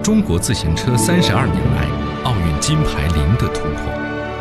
中国自行车32年来奥运金牌零的突破。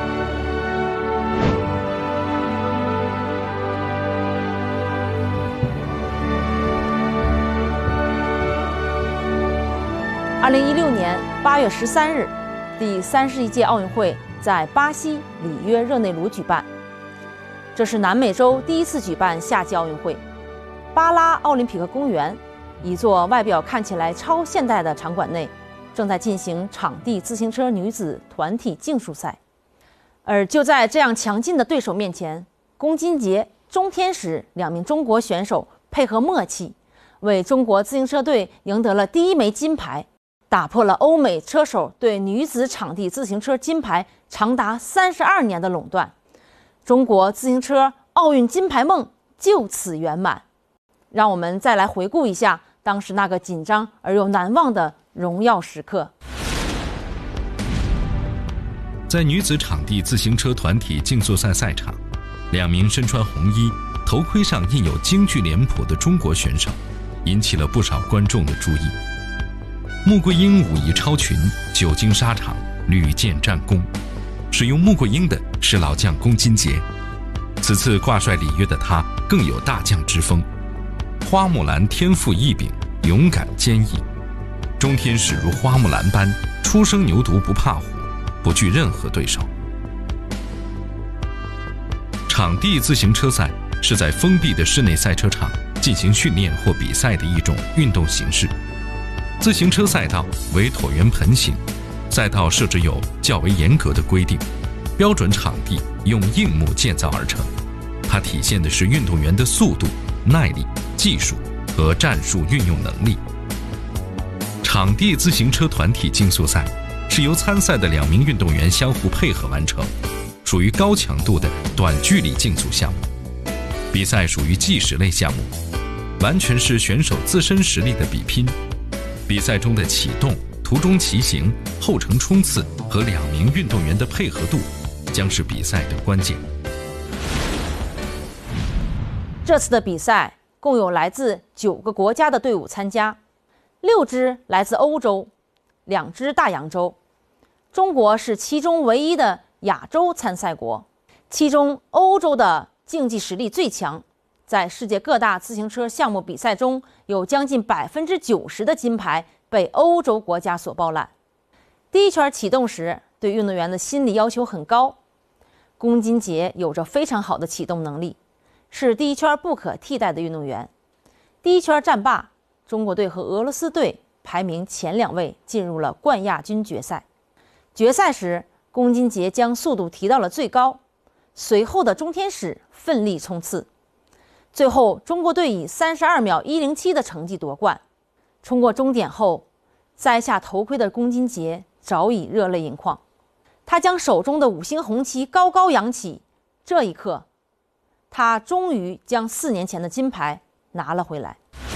2016年8月13日，第31届奥运会在巴西里约热内卢举办。这是南美洲第一次举办夏季奥运会。巴拉奥林匹克公园，一座外表看起来超现代的场馆内，正在进行场地自行车女子团体竞速赛。而就在这样强劲的对手面前，龚金杰、钟天使两名中国选手配合默契，为中国自行车队赢得了第一枚金牌，打破了欧美车手对女子场地自行车金牌长达32年的垄断。中国自行车奥运金牌梦就此圆满。让我们再来回顾一下当时那个紧张而又难忘的荣耀时刻。 在女子场地自行车团体竞速赛赛场，两名身穿红衣、头盔上印有京剧脸谱的中国选手引起了不少观众的注意。穆桂英武艺超群，久经沙场，屡建战功。使用穆桂英的是老将龚金杰，此次挂帅里约的他更有大将之风。花木兰天赋异禀，勇敢坚毅。钟天使如花木兰般初生牛犊不怕虎，不惧任何对手。场地自行车赛是在封闭的室内赛车场进行训练或比赛的一种运动形式。自行车赛道为椭圆盆形，赛道设置有较为严格的规定，标准场地用硬木建造而成。它体现的是运动员的速度、耐力、技术和战术运用能力。场地自行车团体竞速赛是由参赛的两名运动员相互配合完成，属于高强度的短距离竞速项目。比赛属于计时类项目，完全是选手自身实力的比拼。比赛中的启动、途中骑行、后程冲刺和两名运动员的配合度将是比赛的关键。 这次的比赛共有来自9个国家的队伍参加，6支来自欧洲，2支大洋洲。中国是其中唯一的亚洲参赛国，其中欧洲的竞技实力最强，在世界各大自行车项目比赛中，有将近90%的金牌被欧洲国家所包揽。第一圈启动时，对运动员的心理要求很高。龚金杰有着非常好的启动能力，是第一圈不可替代的运动员。第一圈战罢，中国队和俄罗斯队排名前2位进入了冠亚军决赛。决赛时，龚金杰将速度提到了最高，随后的钟天使奋力冲刺。最后，中国队以32秒107的成绩夺冠。冲过终点后，摘下头盔的龚金杰早已热泪盈眶，他将手中的5星红旗高高扬起。这一刻，他终于将4年前的金牌拿了回来。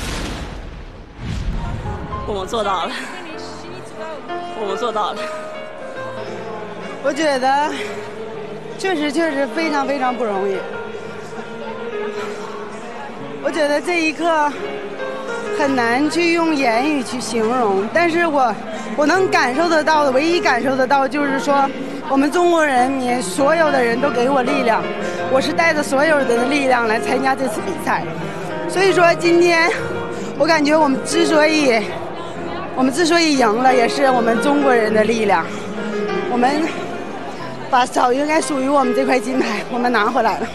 我们做到了，我们做到了。 我觉得确实非常非常不容易。我觉得这一刻很难去用言语去形容，但是我能感受得到的，唯一感受得到就是说，我们中国人民所有的人都给我力量，我是带着所有人的力量来参加这次比赛。所以说今天我感觉我们之所以赢了，也是我们中国人的力量。我们把早应该属于我们这块金牌我们拿回来了。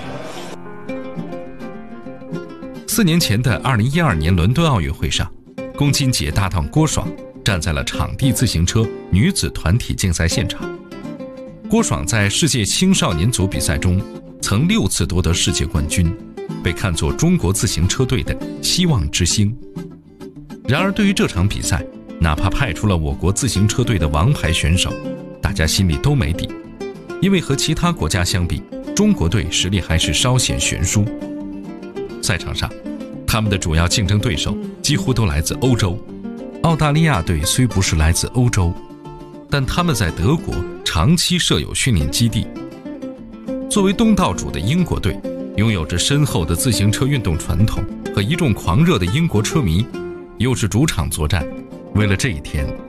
4年前的2012年伦敦奥运会上，龚金杰搭档郭爽站在了场地自行车女子团体竞赛现场。郭爽在世界青少年组比赛中曾6次夺得世界冠军，被看作中国自行车队的希望之星。然而对于这场比赛，哪怕派出了我国自行车队的王牌选手，大家心里都没底，因为和其他国家相比，中国队实力还是稍显悬殊。赛场上，他们的主要竞争对手几乎都来自欧洲。澳大利亚队虽不是来自欧洲，但他们在德国长期设有训练基地。作为东道主的英国队，拥有着深厚的自行车运动传统和一众狂热的英国车迷，又是主场作战。为了这一天，